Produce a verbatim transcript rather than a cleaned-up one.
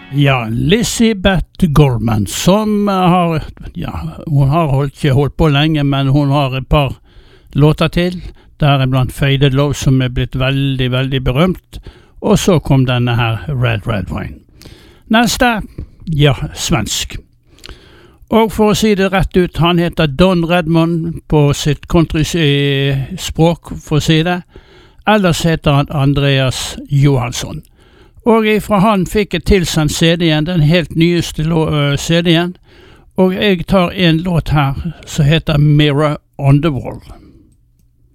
Ja, Lizzie Beth Gorman, som har, ja, hun har holdt, ikke holdt på lenge, men hun har et par låter til, der er blant Faded Love som er blitt veldig, veldig berømt, og så kom denne her, Red Red Wine. Neste, ja, svensk. Og for å si det rett ut, han heter Don Redmond på sitt country-språk, for å si det, ellers heter han Andreas Johansson. Og fra han fikk jeg tilsendt C D-en, den helt nyeste C D-en, og jeg tar en låt her som heter Mirror on the Wall.